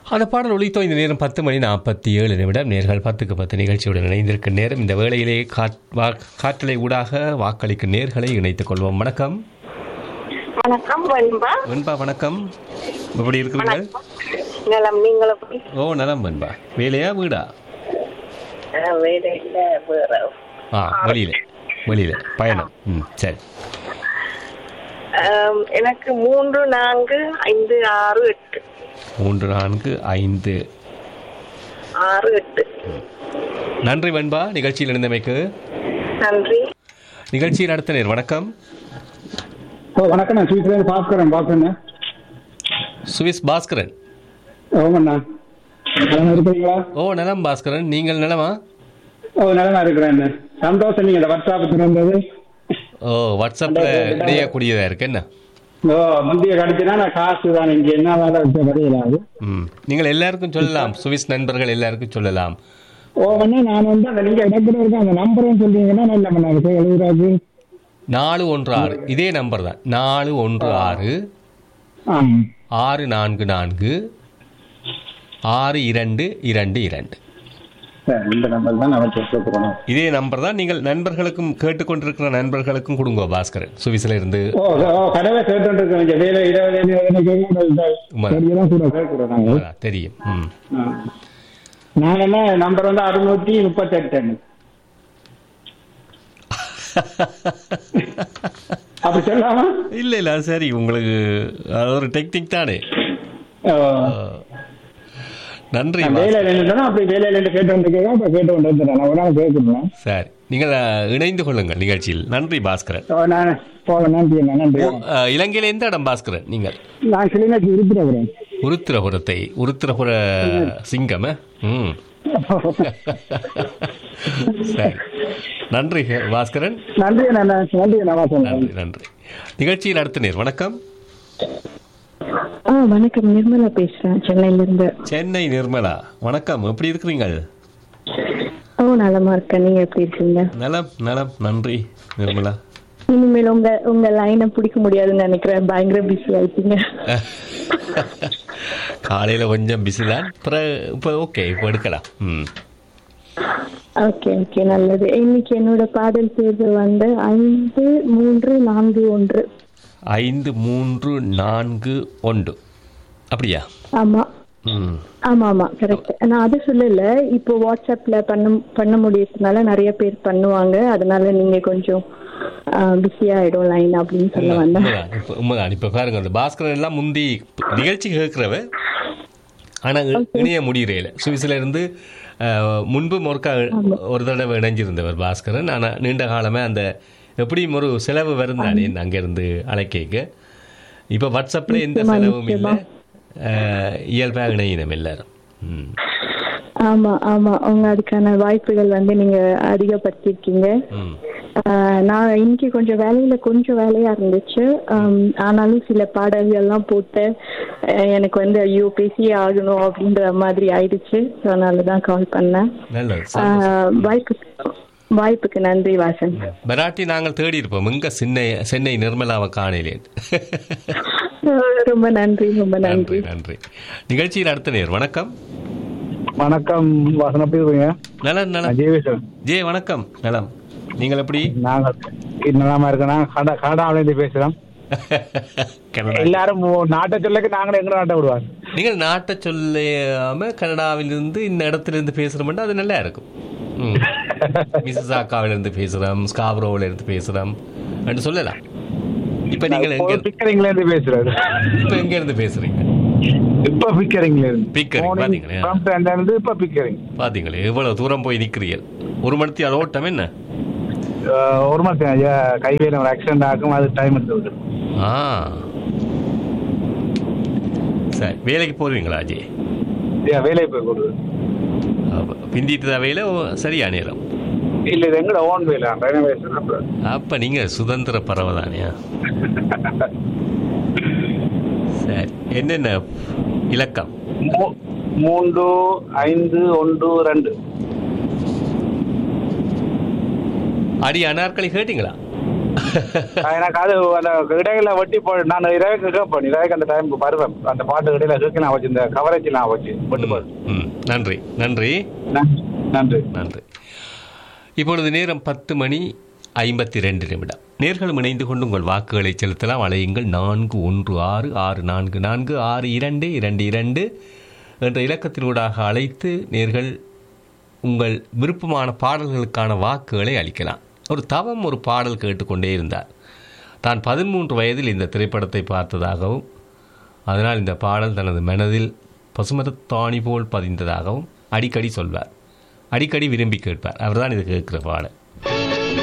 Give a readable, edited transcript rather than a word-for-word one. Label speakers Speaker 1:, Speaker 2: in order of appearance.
Speaker 1: அந்த பாடல் ஒலித்தோ இந்த நேரம் 10:47 நேர்கள் 10:10 நிகழ்ச்சியுடன் இணைந்திருக்கும் நேரம். இந்த வேளையிலே காற்றலை ஊடாக வாக்களிக்கும் நேர்களை இணைத்துக் கொள்வோம். வணக்கம்.
Speaker 2: வணக்கம் வெண்பா.
Speaker 1: வெண்பா வணக்கம். எப்படி இருக்கிறீங்க?
Speaker 2: நலம். நீங்கள் எப்படி?
Speaker 1: ஓ நலம் வெண்பா. வேலையா வீடா? வெளியில பயணம். சரி.
Speaker 2: எனக்கு 3, 4, 5, 6, 8.
Speaker 1: 3, 4, 5,
Speaker 2: 6, 8.
Speaker 1: நன்றி வெண்பா, நிகழ்ச்சியில் இணைந்தமைக்கு
Speaker 2: நன்றி.
Speaker 1: நிகழ்ச்சியில் நடத்த நேர் வணக்கம்.
Speaker 3: வணக்கம். நான் சுவிஸ்லேருந்து பாஸ்கரன்.
Speaker 1: சுவிஸ் பாஸ்கரன்.
Speaker 3: ஆமாண்ணா, நலமா இருக்கிறீங்களா?
Speaker 1: ஓ நலம் பாஸ்கரன், நீங்கள் நலமா?
Speaker 3: நலமா இருக்கிறேன். சந்தோஷம். நீங்க வாட்ஸ்அப் திறந்தது.
Speaker 1: வாட்ஸ்அப்ல இணையக்கூடியதா இருக்கு என்ன?
Speaker 3: முந்தைய கடிச்சுனா நான் காசு தான் இங்க என்ன வரையிலாது.
Speaker 1: நீங்கள் எல்லாருக்கும் சொல்லலாம், சுவிஸ் நண்பர்கள் எல்லாருக்கும் சொல்லலாம்.
Speaker 3: நான் வந்து அந்த நீங்க இடத்துல இருக்க அந்த நம்பரும் சொல்றீங்கன்னா நல்ல பண்ணாங்க.
Speaker 1: 416 இதே நம்பர் தான். 416 644 6222.
Speaker 3: இந்த நம்பர் தான் நான் சொல்றேன்.
Speaker 1: இதே நம்பர் தான். நீங்கள் நண்பர்களுக்கும் கேட்டுக்கொண்டிருக்கிற நண்பர்களுக்கும் கொடுங்க பாஸ்கரன், சுவிஸ்ல இருந்து. தெரியும்.
Speaker 3: நான் என்ன நம்பர் வந்து 638. அப்படி சொல்லலாமா?
Speaker 1: இல்ல சரி, உங்களுக்கு ஒரு டெக்னிக் தானே. நன்றி. சரி, நீங்கள் இணைந்து கொள்ளுங்கள் நிகழ்ச்சியில். நன்றி பாஸ்கரன். இலங்கையில எந்த இடம் பாஸ்கரன் நீங்கள்? உருத்திரபுர சிங்கம். சரி, நன்றி பாஸ்கரன். நன்றி. நிகழ்ச்சியில் அடுத்த நேர் வணக்கம்.
Speaker 4: வணக்கம், நிர்மலா பேசுறேன் சென்னையில இருந்து.
Speaker 1: சென்னை நிர்மலா, வணக்கம். எப்படி இருக்கிறீங்க?
Speaker 4: நலமா இருக்கேன். நீங்க எப்படி இருக்கீங்க?
Speaker 1: நலம். நன்றி நிர்மலா.
Speaker 4: இனிமேல் உங்க லைனை பிடிக்க முடியாதுன்னு நினைக்கிறேன். பயங்கர பிஸி ஆயிட்டீங்க.
Speaker 1: காலையில கொஞ்சம் பிஸி தான். இப்போ ஓகே, இப்போ எடுக்கலாம்.
Speaker 4: ஓகே, நல்லது. இன்னைக்கு என்னோட பாடல் தேர்வு வந்து 5341.
Speaker 1: 5341 அப்படியா?
Speaker 4: ஆமா கரெக்ட். நான் அது சொல்லல. இப்போ வாட்ஸ்அப்ல பண்ண முடியறதுனால நிறைய பேர் பண்ணுவாங்க, அதனால நீங்க கொஞ்சம் பிஸியா ஆயிடும் லைன் அப்படின்னு சொல்ல வந்தேன்.
Speaker 1: உண்மைதான். இப்ப பாருங்க, அந்த பாஸ்கரன் எல்லாம் முந்தி நிகழ்ச்சி கேட்கிறவ, ஆனா இணைய முடியல. சுவிஸ்ல இருந்து முன்பு ஒரு தடவை இணைஞ்சிருந்தவர் பாஸ்கரன். ஆனா நீண்ட காலமே அந்த எப்படியும் ஒரு செலவு வரும் தானே அங்கிருந்து அழைக்க. இப்ப வாட்ஸ்அப்ல எந்த செலவும் இல்லை, இயல்பாக இணையினம் எல்லாரும்.
Speaker 4: ஆமா அவங்க அதுக்கான வாய்ப்புகள் வந்து நீங்க அதிகப்படுத்திருக்கீங்க. நான் இன்னைக்கு கொஞ்சம் வேலையா இருந்துச்சு. ஆனாலும் சில பாடல்கள் எல்லாம் போட்டு எனக்கு வந்து ஐயோ பேசியே ஆகணும் அப்படின்ற மாதிரி ஆயிடுச்சு. அதனாலதான் கால் பண்ணேன். வாய்ப்புக்கு நன்றி வாசன்.
Speaker 1: பராட்டி நாங்கள் தேடி இருப்போம் இங்க சென்னை நிர்மலாவை காணலே.
Speaker 4: ரொம்ப நன்றி.
Speaker 1: நிகழ்ச்சியில் அடுத்த நேர் வணக்கம்.
Speaker 3: வணக்கம் வாசன், எப்படி இருக்கீங்க?
Speaker 1: நலம். ஜே வணக்கம். நலம். நீங்கள் எப்படி?
Speaker 3: நலமா இருக்கேன். கனடாவிலிருந்து பேசுறோம். எல்லாரும் நாட்டை சொல்ல நாங்களே எங்க நாட்டை விடுவாங்க.
Speaker 1: நீங்கள் நாட்டை சொல்லாம கனடாவிலிருந்து இந்த இடத்துல இருந்து பேசுறோம்னா அது நல்லா இருக்கும். மிசிசாகாவில இருந்து பேசுறோம், ஸ்காப்ரோவில இருந்து பேசுறோம் என்று சொல்லலாம். இப்ப நீங்கள்
Speaker 3: பிக்கரிங்ல இருந்து பேசுறோம்.
Speaker 1: இப்ப எங்க இருந்து பேசுறீங்க?
Speaker 3: இப்ப பிக்கரிங்ல இருந்து.
Speaker 1: பாத்தீங்களே எவ்வளவு தூரம் போய் நிக்கிறீர்கள். 1 மணி ஓட்டம் என்ன?
Speaker 3: 1 மணி கைவேல ஒரு ஆக்சிடென்ட் ஆகும், அது டைம் எடுத்து.
Speaker 1: சரி, வேலைக்கு போறீங்களா அஜய்?
Speaker 3: வேலைக்கு போய் கொடுது
Speaker 1: பிந்திட்டு வேலை சரியா நேரம்
Speaker 3: இல்ல, இது எங்களோட ஓன் வேலை.
Speaker 1: அப்ப நீங்க சுதந்திர பறவை தானே. சரி, என்னென்ன இலக்கம்?
Speaker 3: 3512.
Speaker 1: அடி அனார்கலி கேட்டீங்களா?
Speaker 3: எனக்கு அது அந்த இடையில வெட்டி நான் இடையில கேட்பேன், இடையில அந்த டைம் வருவேன், அந்த பாட்டு இடையில கேட்க நான் வச்சு இந்த கவரேஜ் நான் வச்சு வெட்டு போடு.
Speaker 1: நன்றி நன்றி
Speaker 3: நன்றி
Speaker 1: நன்றி. இப்பொழுது நேரம் 10:52. நேர்களும் இணைந்து கொண்டு உங்கள் வாக்குகளை செலுத்தலாம். அலையுங்கள் 4166444222 என்ற இலக்கத்தினூடாக அழைத்து நேர்கள் உங்கள் விருப்பமான பாடல்களுக்கான வாக்குகளை அளிக்கலாம். ஒரு தவம் ஒரு பாடல் கேட்டுக்கொண்டே இருந்தார். தான் 13 வயதில் இந்த திரைப்படத்தை பார்த்ததாகவும் அதனால் இந்த பாடல் தனது மனதில் பசுமரத்தாணி போல் பதிந்ததாகவும் அடிக்கடி சொல்வார். அடிக்கடி விரும்பி கேட்பார். அவர்தான் இது கேட்கிற பாடல்.